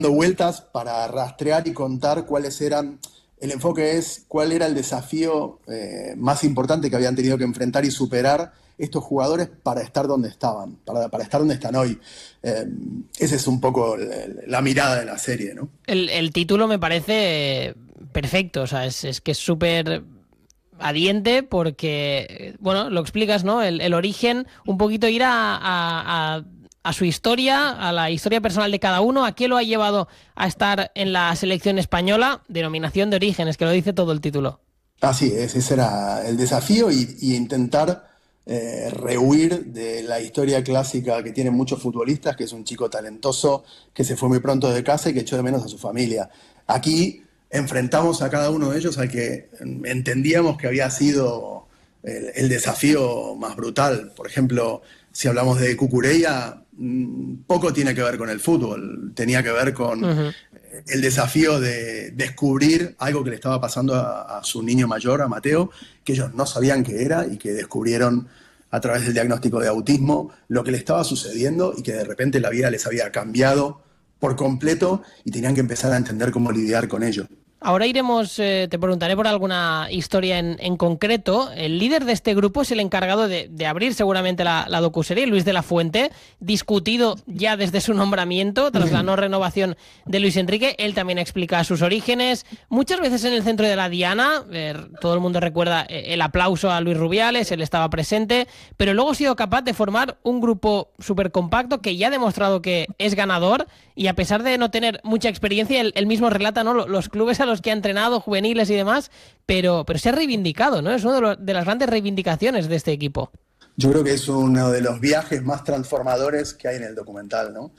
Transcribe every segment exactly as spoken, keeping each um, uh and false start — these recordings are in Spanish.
dando vueltas para rastrear y contar cuáles eran, el enfoque es cuál era el desafío eh, más importante que habían tenido que enfrentar y superar estos jugadores para estar donde estaban, para, para estar donde están hoy. Eh, esa es un poco la, la mirada de la serie, ¿no? El, el título me parece perfecto, o sea, es, es que es súper adiente porque, bueno, lo explicas, ¿no? El, el origen, un poquito ir a, a, a, a su historia, a la historia personal de cada uno, a qué lo ha llevado a estar en la selección española, denominación de origen, es que lo dice todo el título. Así es, ese era el desafío y, y intentar eh, rehuir de la historia clásica que tienen muchos futbolistas, que es un chico talentoso que se fue muy pronto de casa y que echó de menos a su familia. Aquí enfrentamos a cada uno de ellos al que entendíamos que había sido el, el desafío más brutal. Por ejemplo, si hablamos de Cucurella, poco tiene que ver con el fútbol, tenía que ver con uh-huh. el desafío de descubrir algo que le estaba pasando a, a su niño mayor, a Mateo, que ellos no sabían qué era y que descubrieron a través del diagnóstico de autismo lo que le estaba sucediendo y que de repente la vida les había cambiado por completo y tenían que empezar a entender cómo lidiar con ello. Ahora iremos, eh, te preguntaré por alguna historia en, en concreto. El líder de este grupo es el encargado de, de abrir seguramente la, la docuserie, Luis de la Fuente, discutido ya desde su nombramiento, tras la no renovación de Luis Enrique. Él también explica sus orígenes. Muchas veces en el centro de la diana, eh, todo el mundo recuerda el aplauso a Luis Rubiales, él estaba presente, pero luego ha sido capaz de formar un grupo súper compacto que ya ha demostrado que es ganador y a pesar de no tener mucha experiencia, él, él mismo relata, ¿no?, los clubes a los que ha entrenado, juveniles y demás, pero, pero se ha reivindicado, ¿no? Es una de, los, de las grandes reivindicaciones de este equipo. Yo creo que es uno de los viajes más transformadores que hay en el documental, ¿no?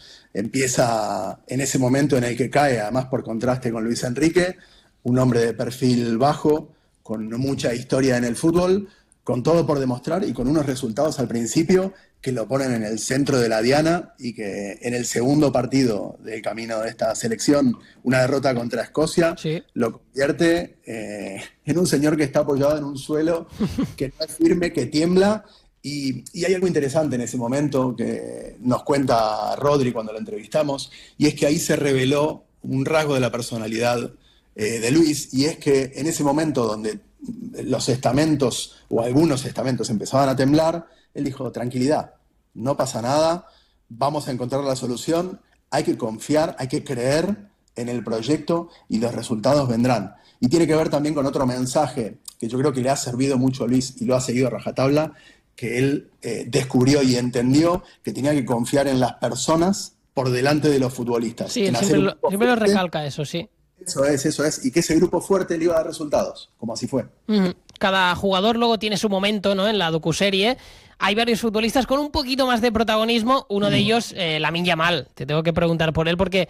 Empieza en ese momento en el que cae, además por contraste con Luis Enrique, un hombre de perfil bajo, con mucha historia en el fútbol, con todo por demostrar y con unos resultados al principio que lo ponen en el centro de la diana y que en el segundo partido del camino de esta selección, una derrota contra Escocia, sí. lo convierte eh, en un señor que está apoyado en un suelo que no es firme, que tiembla. Y, y hay algo interesante en ese momento que nos cuenta Rodri cuando lo entrevistamos, y es que ahí se reveló un rasgo de la personalidad eh, de Luis, y es que en ese momento donde los estamentos o algunos estamentos empezaban a temblar, él dijo, tranquilidad, no pasa nada, vamos a encontrar la solución, hay que confiar, hay que creer en el proyecto y los resultados vendrán. Y tiene que ver también con otro mensaje que yo creo que le ha servido mucho a Luis y lo ha seguido a rajatabla, que él eh, descubrió y entendió que tenía que confiar en las personas por delante de los futbolistas. Sí, él siempre, lo, siempre lo recalca eso, sí. Eso es, eso es. Y que ese grupo fuerte le iba a dar resultados, como así fue. Cada jugador luego tiene su momento, ¿no?, en la docuserie. Hay varios futbolistas con un poquito más de protagonismo. Uno de ellos, eh, Lamine Yamal. Te tengo que preguntar por él porque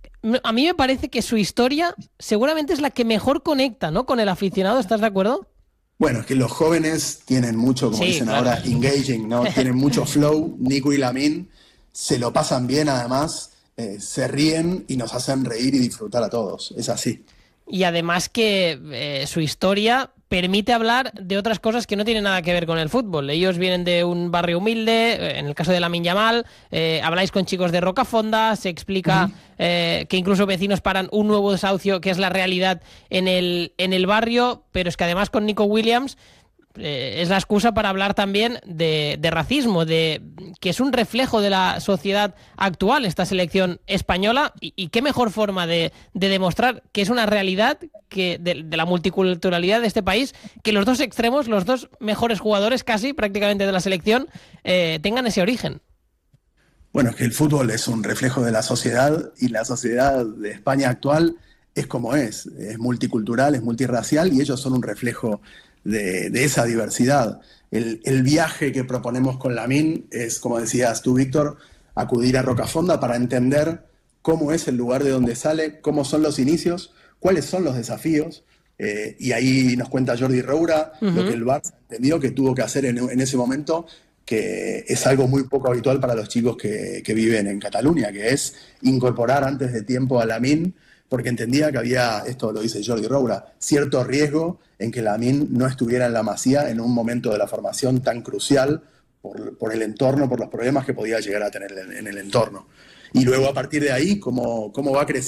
a mí me parece que su historia seguramente es la que mejor conecta, ¿no?, con el aficionado. ¿Estás de acuerdo? Bueno, es que los jóvenes tienen mucho, como sí, dicen claro. ahora, engaging, ¿no? Tienen mucho flow. Nico y Lamine se lo pasan bien, además. Eh, se ríen y nos hacen reír y disfrutar a todos, es así. Y además que eh, su historia permite hablar de otras cosas que no tienen nada que ver con el fútbol. Ellos vienen de un barrio humilde, eh, en el caso de Lamine Yamal, eh, habláis con chicos de Rocafonda, se explica uh-huh. eh, que incluso vecinos paran un nuevo desahucio, que es la realidad en el, en el barrio, pero es que además con Nico Williams Eh, es la excusa para hablar también de, de racismo, de que es un reflejo de la sociedad actual esta selección española, y, y qué mejor forma de, de demostrar que es una realidad que de, de la multiculturalidad de este país, que los dos extremos, los dos mejores jugadores casi prácticamente de la selección eh, tengan ese origen. Bueno, es que el fútbol es un reflejo de la sociedad y la sociedad de España actual es como es, es multicultural, es multirracial y ellos son un reflejo De, de esa diversidad. El, el viaje que proponemos con Lamine es, como decías tú, Víctor, acudir a Rocafonda para entender cómo es el lugar de donde sale, cómo son los inicios, cuáles son los desafíos, eh, y ahí nos cuenta Jordi Roura uh-huh. lo que el Barça entendió que tuvo que hacer en, en ese momento, que es algo muy poco habitual para los chicos que, que viven en Cataluña, que es incorporar antes de tiempo a Lamine, porque entendía que había, esto lo dice Jordi Roura, cierto riesgo en que Lamine no estuviera en la Masía en un momento de la formación tan crucial por, por el entorno, por los problemas que podía llegar a tener en, en el entorno. Y luego a partir de ahí, cómo, cómo va creciendo